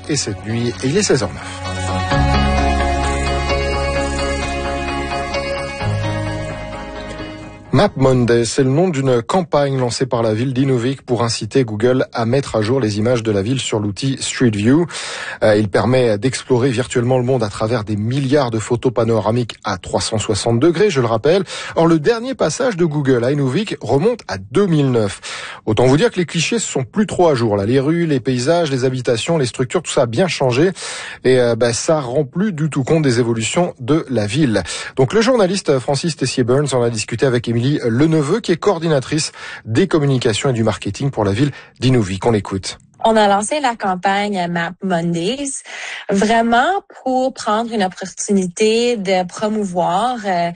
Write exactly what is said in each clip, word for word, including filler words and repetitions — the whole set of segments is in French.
et cette nuit. Et il est seize heures neuf. Map Monday, c'est le nom d'une campagne lancée par la ville d'Inuvik pour inciter Google à mettre à jour les images de la ville sur l'outil Street View. Euh, il permet d'explorer virtuellement le monde à travers des milliards de photos panoramiques à trois cent soixante degrés, je le rappelle. Or, le dernier passage de Google à Inuvik remonte à deux mille neuf. Autant vous dire que les clichés sont plus trop à jour. Là, les rues, les paysages, les habitations, les structures, tout ça a bien changé. Et euh, bah, ça rend plus du tout compte des évolutions de la ville. Donc, le journaliste Francis Tessier-Burns en a discuté avec Émilie Leneveu, qui est coordinatrice des communications et du marketing pour la ville d'Inuvik. On l'écoute. On a lancé la campagne Map Mondays vraiment pour prendre une opportunité de promouvoir euh,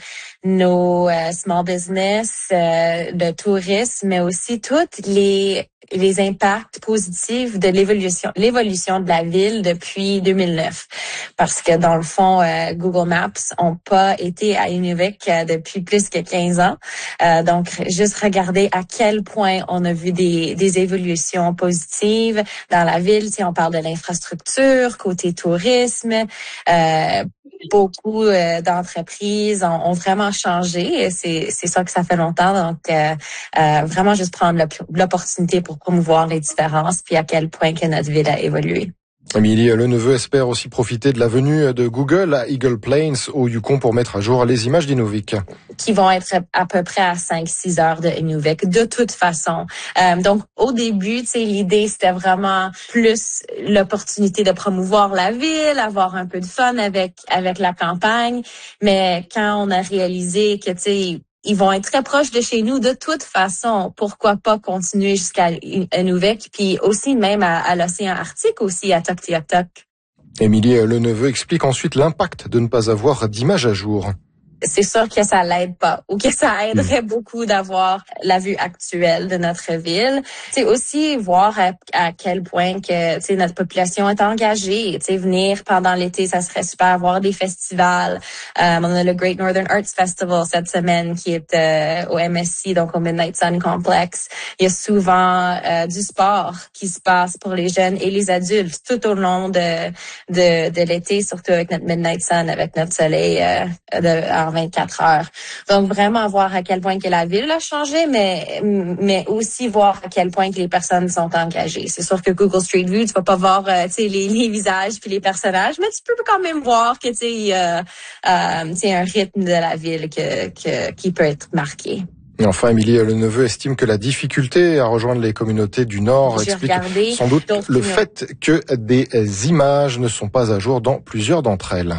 nos euh, small business, euh, le tourisme, mais aussi toutes les les impacts positifs de l'évolution l'évolution de la ville depuis deux mille neuf. Parce que dans le fond, euh, Google Maps ont pas été à Inuvik euh, depuis plus que quinze ans. Euh, donc, juste regarder à quel point on a vu des, des évolutions positives dans la ville. Si on parle de l'infrastructure, côté tourisme, euh, beaucoup euh, d'entreprises ont, ont vraiment changé. Et c'est, c'est ça que ça fait longtemps. Donc, euh, euh, vraiment juste prendre l'opportunité pour promouvoir les différences puis à quel point que notre ville a évolué. Émilie Leneveu espère aussi profiter de la venue de Google à Eagle Plains au Yukon pour mettre à jour les images d'Inuvik. Qui vont être à peu près à cinq six heures de Inuvik, de toute façon. Euh, donc, au début, tu sais, l'idée, c'était vraiment plus l'opportunité de promouvoir la ville, avoir un peu de fun avec avec la campagne. Mais quand on a réalisé que, tu sais, ils vont être très proches de chez nous de toute façon. Pourquoi pas continuer jusqu'à Inuvik, puis aussi même à, à l'océan Arctique aussi, à Tuktoyaktuk. Émilie Leneveu explique ensuite l'impact de ne pas avoir d'image à jour. C'est sûr que ça l'aide pas ou que ça aiderait beaucoup d'avoir la vue actuelle de notre ville. C'est aussi voir à, à quel point que tu sais notre population est engagée. Tu sais venir pendant l'été, ça serait super, avoir des festivals. Euh, on a le Great Northern Arts Festival cette semaine qui est euh, au M S C, donc au Midnight Sun Complex. Il y a souvent euh, du sport qui se passe pour les jeunes et les adultes tout au long de de, de l'été, surtout avec notre Midnight Sun, avec notre soleil euh, de vingt-quatre heures. Donc, vraiment voir à quel point que la ville a changé, mais mais aussi voir à quel point que les personnes sont engagées. C'est sûr que Google Street View, tu vas pas voir euh, tu sais les, les visages puis les personnages, mais tu peux quand même voir que tu sais euh, euh, c'est un rythme de la ville que, que qui peut être marqué. Et enfin, Émilie Leneveu estime que la difficulté à rejoindre les communautés du Nord J'ai explique regardé, sans doute donc, le fait que des images ne sont pas à jour dans plusieurs d'entre elles.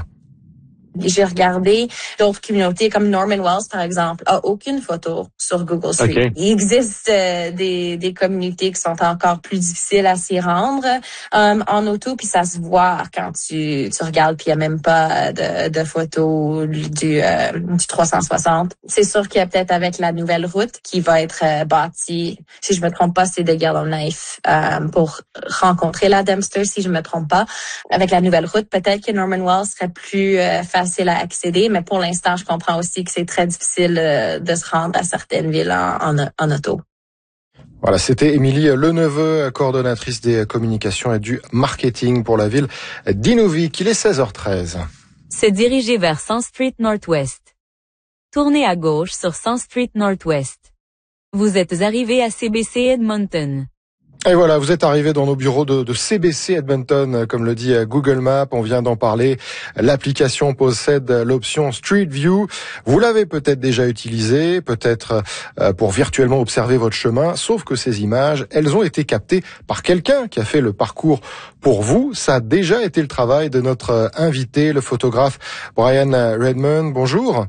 J'ai regardé d'autres communautés comme Norman Wells, par exemple, a aucune photo sur Google Street. Okay. Il existe euh, des, des communautés qui sont encore plus difficiles à s'y rendre um, en auto, puis ça se voit quand tu, tu regardes, puis il n'y a même pas de, de photos du, euh, du trois cent soixante. C'est sûr qu'il y a peut-être avec la nouvelle route qui va être euh, bâtie, si je me trompe pas, c'est de Yellowknife euh, pour rencontrer la Dempster, si je me trompe pas. Avec la nouvelle route, peut-être que Norman Wells serait plus euh, facile à accéder, mais pour l'instant, je comprends aussi que c'est très difficile euh, de se rendre à certaines villes en, en, en auto. Voilà, c'était Émilie Leneveu, coordonnatrice des communications et du marketing pour la ville d'Inuvik. Il est seize heures treize. Se diriger vers cent Street Northwest. Tournez à gauche sur cent Street Northwest. Vous êtes arrivé à C B C Edmonton. Et voilà, vous êtes arrivé dans nos bureaux de, de C B C Edmonton, comme le dit Google Maps, on vient d'en parler. L'application possède l'option Street View. Vous l'avez peut-être déjà utilisée, peut-être pour virtuellement observer votre chemin, sauf que ces images, elles ont été captées par quelqu'un qui a fait le parcours pour vous. Ça a déjà été le travail de notre invité, le photographe Brian Redmond. Bonjour.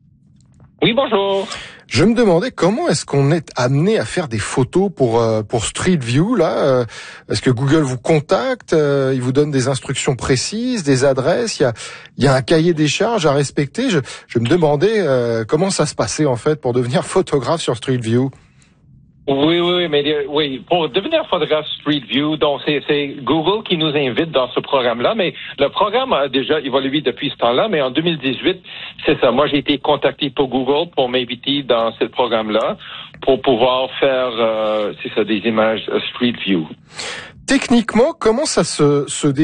Oui, bonjour. Je me demandais comment est-ce qu'on est amené à faire des photos pour euh, pour Street View là. Est-ce que Google vous contacte, euh, il vous donne des instructions précises, des adresses, il y a il y a un cahier des charges à respecter. Je je me demandais euh, comment ça se passait en fait pour devenir photographe sur Street View. Oui, oui, mais oui, pour devenir photographe Street View, donc c'est, c'est Google qui nous invite dans ce programme-là, mais le programme a déjà évolué depuis ce temps-là, mais en deux mille dix-huit, c'est ça. Moi, j'ai été contacté pour Google pour m'inviter dans ce programme-là pour pouvoir faire, euh, c'est ça, des images Street View. Techniquement, comment ça se, se